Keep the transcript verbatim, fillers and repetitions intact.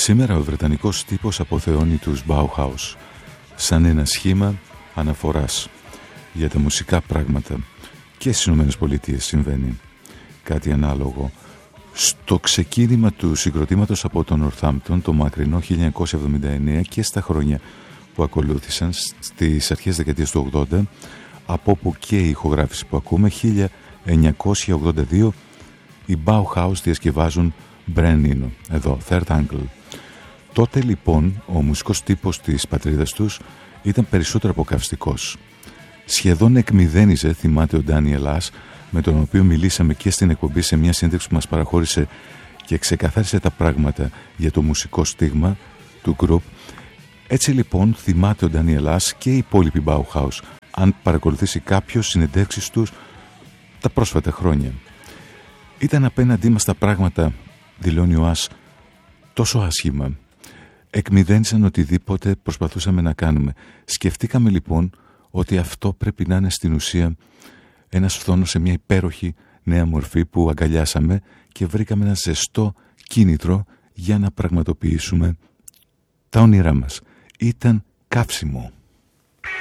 Σήμερα ο βρετανικός τύπος αποθεώνει τους Bauhaus σαν ένα σχήμα αναφοράς για τα μουσικά πράγματα. Και στις Ηνωμένες Πολιτείες συμβαίνει κάτι ανάλογο. Στο ξεκίνημα του συγκροτήματος από τον Northampton το μακρινό χίλια εννιακόσια εβδομήντα εννέα και στα χρόνια που ακολούθησαν στις αρχές δεκαετίας του ογδόντα, από όπου και η ηχογράφηση που ακούμε, χίλια εννιακόσια ογδόντα δύο οι Bauhaus διασκευάζουν Brand Nino, εδώ, Third Angle. Τότε λοιπόν ο μουσικός τύπος της πατρίδας τους ήταν περισσότερο από καυστικός. Σχεδόν εκμηδένιζε, θυμάται ο Ντάνιελ Ας, με τον οποίο μιλήσαμε και στην εκπομπή σε μια συνέντευξη που μας παραχώρησε και ξεκαθάρισε τα πράγματα για το μουσικό στίγμα του group. Έτσι λοιπόν θυμάται ο Ντάνιελ Ας και οι υπόλοιποι Bauhaus, αν παρακολουθήσει κάποιος συνεντεύξεις τους τα πρόσφατα χρόνια. Ήταν απέναντί μας τα πράγματα, δηλώνει ο Ας, τόσο άσχημα. Εκμηδένισαν οτιδήποτε προσπαθούσαμε να κάνουμε. Σκεφτήκαμε λοιπόν ότι αυτό πρέπει να είναι στην ουσία ένας φθόνος σε μια υπέροχη νέα μορφή που αγκαλιάσαμε και βρήκαμε ένα ζεστό κίνητρο για να πραγματοποιήσουμε τα όνειρά μας. Ήταν καύσιμο.